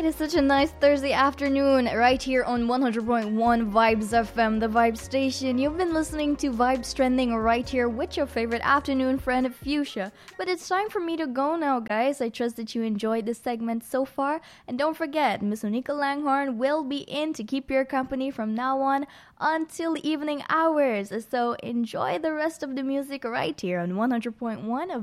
It is such a nice Thursday afternoon right here on 100.1 Vibes FM, the Vibe Station. You've been listening to Vibes Trending right here with your favorite afternoon friend, Fuchsia. But it's time for me to go now, guys. I trust that you enjoyed this segment so far. And don't forget, Miss Monica Langhorn will be in to keep your company from now on until evening hours. So enjoy the rest of the music right here on 100.1